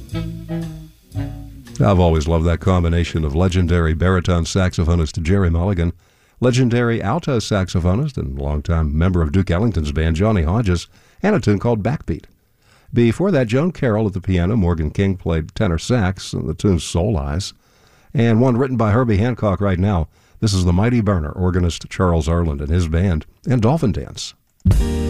I've always loved that combination of legendary baritone saxophonist Jerry Mulligan, legendary alto saxophonist and longtime member of Duke Ellington's band Johnny Hodges, and a tune called Backbeat. Before that, Joan Carroll at the piano, Morgan King played tenor sax, and the tune's Soul Eyes, and one written by Herbie Hancock right now. This is the Mighty Burner organist Charles Arland and his band, and Dolphin Dance.